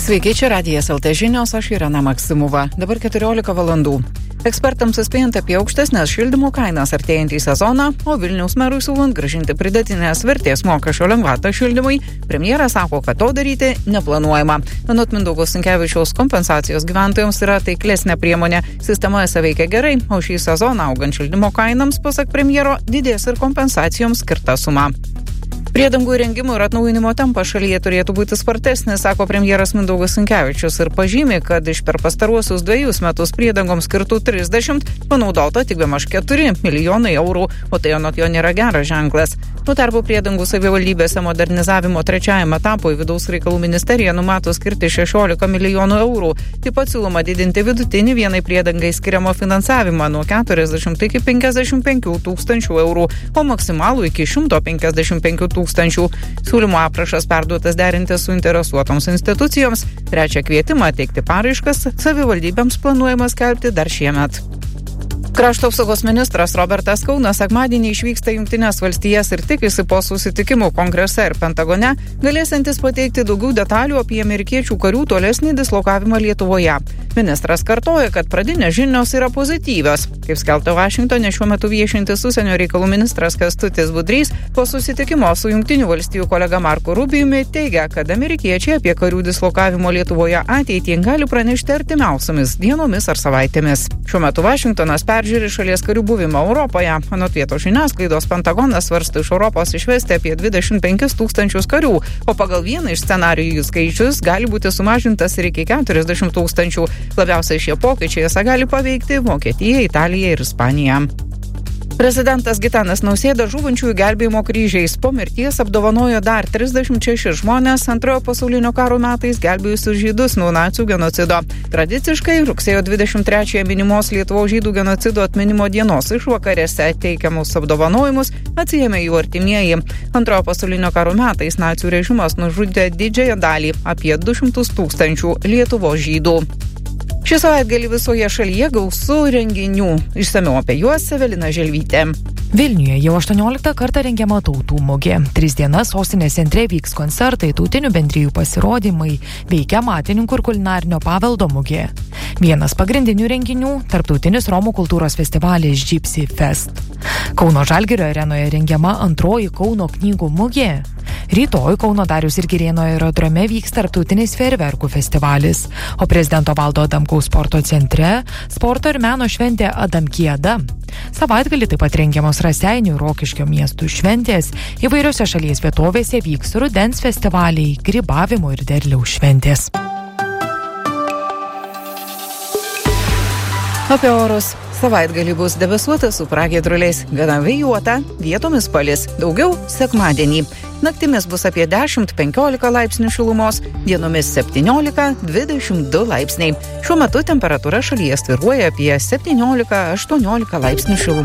Sveiki, čia Radijas LT žinios, aš Irena Maksimova. Dabar 14 valandų. Ekspertams įspėjant apie aukštesnės šildymo kainas artėjantį sezoną, o Vilniaus merui siūlant grąžinti pridėtinės vertės mokesčio lengvatą šildymui, premjeras sako, kad to daryti neplanuojama. Anot Mindaugo Sinkevičiaus, kompensacijos gyventojams yra taiklesnė priemonė. Sistema veikia gerai, o šį sezoną augant šildymo kainams, pasak premjero, didės ir kompensacijoms skirta suma. Priedangų įrengimo ir atnaujinimo tempas šalyje turėtų būti spartesnis, sako premjeras Mindaugas Sinkevičius ir pažymi, kad iš per pastaruosius 2 metus priedangoms skirtų 30 panaudota tik bemaž 4 milijonai eurų, o tai anot jo nėra geras ženklas. Tuo tarpu priedangų savivaldybėse modernizavimo 3 etapui Vidaus reikalų ministerija numato skirti 16 milijonų eurų. Taip pat siūloma didinti vidutinį vienai priedangai skiriamo finansavimą nuo 40 iki 55 tūkstančių eurų, o maksimalų iki 155 tūkstančių. Siūlymo aprašas perduotas derinti suinteresuotoms institucijoms. 3 kvietimą teikti paraiškas savivaldybėms planuojama skelbti dar šiemet. Krašto apsaugos ministras Robertas Kaunas sekmadienį išvyksta į Jungtines valstijas ir tikisi po susitikimų Kongrese ir Pentagone galėsiantis pateikti daugiau detalių apie amerikiečių karių tolesnį dislokavimą Lietuvoje. Ministras kartoja, kad pradinės žinios yra pozityvios. Kaip skelbta Vašingtone, šiuo metu viešintis užsienio reikalų ministras Kęstutis Budrys po susitikimo su Jungtinių valstijų kolega Marku Rubijumi teigia, kad amerikiečiai apie karių dislokavimo Lietuvoje ateitį gali pranešti artimiausiomis dienomis ar savaitėmis. Šiuo metu Vašingtonas peržiūri šalies karių buvimą Europoje. Anot vietos žiniasklaidos, Pentagonas svarsto iš Europos išvesti apie 25 tūkstančius karių, o pagal vieną iš scenarijų jų skaičius gali būti sumažintas ir iki 40 tūkstančių. Labiausiai šie pokyčiai esą gali paveikti Vokietiją, Italiją ir Ispaniją. Prezidentas Gitanas Nausėda žūvančiųjų gelbėjimo kryžiais po mirties apdovanojo dar 36 žmonės Antrojo pasaulinio karo metais gelbėjusius žydus nuo nacių genocido. Tradiciškai rugsėjo 23 minimos Lietuvos žydų genocido atminimo dienos išvakarėse teikiamus apdovanojimus atsiėmė jų artimieji. Antrojo pasaulinio karo metais nacių režimas nužudė didžiąją dalį, apie 200 tūkstančių Lietuvos žydų. Šį savaitgalį visoje šalyje gausu renginių. Išsamiau apie juos Evelina Želvytė. Vilniuje jau 18 kartą rengiama tautų mugė. 3 dienas sostinės centre vyks koncertai, tautinių bendrijų pasirodymai, veikia matininkų ir kulinarinio paveldo mugė. Vienas pagrindinių renginių – tarptautinis Romų kultūros festivalis Gypsy Fest. Kauno Žalgirio arenoje rengiama 2 Kauno knygų mugė. Rytoj Kauno Dariaus ir Girėno aerodrome vyks tarptautinis fejerverkų festivalis, o prezidento Valdo Adamkaus sporto centre sporto ir meno šventė Adamkieda. Savaitgalį taip pat rengiamos Raseinių Rokiškio miestų šventės, įvairiose šalies vietovėse vyks rudens festivaliai, grybavimo ir derliaus šventės. Apie orus. Savaitgalį bus debesuota su pragiedruliais, gana vėjuota, vietomis palis, daugiau sekmadienį. Naktimis bus apie 10-15 laipsnių šilumos, dienomis 17-22 laipsniai. Šiuo metu temperatūra šalyje svyruoja apie 17-18 laipsnių šilumos.